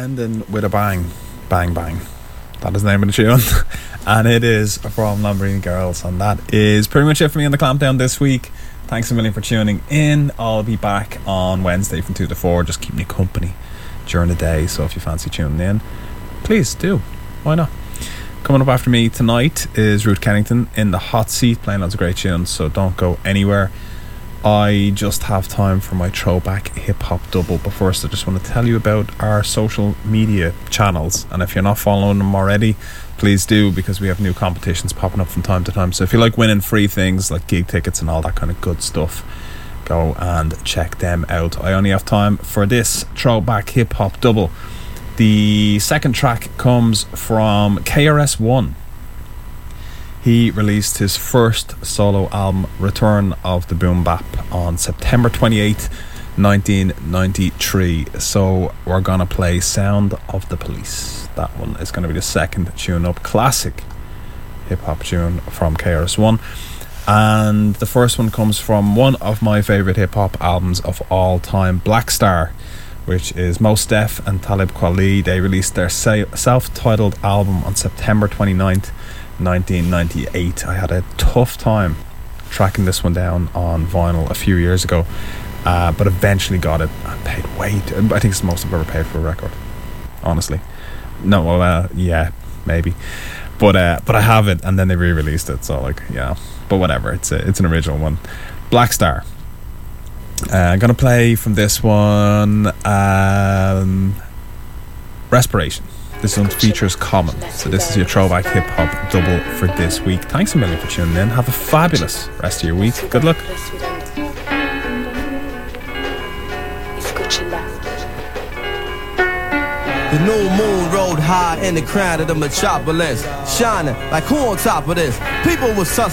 ending with a bang. Bang bang. That is the name of the tune. And it is from Lamborghini Girls. And that is pretty much it for me on the Clampdown this week. Thanks a million for tuning in. I'll be back on Wednesday from 2 to 4. Just keeping you company during the day. So if you fancy tuning in, please do. Why not? Coming up after me tonight is Ruth Kennington in the hot seat, playing lots of great tunes, so don't go anywhere. I just have time for my throwback hip-hop double, but first I just want to tell you about our social media channels, and if you're not following them already, please do, because we have new competitions popping up from time to time. So if you like winning free things like gig tickets and all that kind of good stuff, go and check them out. I only have time for this throwback hip-hop double. The second track comes from KRS-One. He released his first solo album, Return of the Boom Bap, on September 28th, 1993. So we're gonna play Sound of the Police. That one is gonna be the second tune up. Classic hip-hop tune from KRS-One. And the first one comes from one of my favourite hip-hop albums of all time, Black Star, which is Mos Def and Talib Kweli. They released their self-titled album on September 29th, 1998. I had a tough time tracking this one down on vinyl a few years ago, but eventually got it. I paid I think it's the most I've ever paid for a record, honestly. No, yeah, maybe, but I have it, and then they re-released it, so like, yeah, but whatever, it's an original one. Black Star. I'm gonna play from this one Respiration. This one features Common. So this is your throwback hip hop double for this week. Thanks a million for tuning in. Have a fabulous rest of your week. Good luck. The new moon rode high in the crown of the metropolis, shining like who on top of this? People with